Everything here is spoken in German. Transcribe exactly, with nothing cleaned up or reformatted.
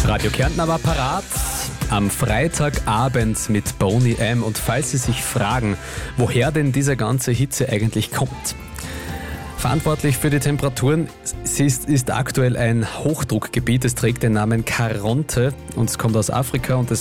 Radio Kärnten am Apparat am Freitagabend mit Boney M. Und falls Sie sich fragen, woher denn diese ganze Hitze eigentlich kommt. Verantwortlich für die Temperaturen ist, ist aktuell ein Hochdruckgebiet. Es trägt den Namen Caronte und es kommt aus Afrika und es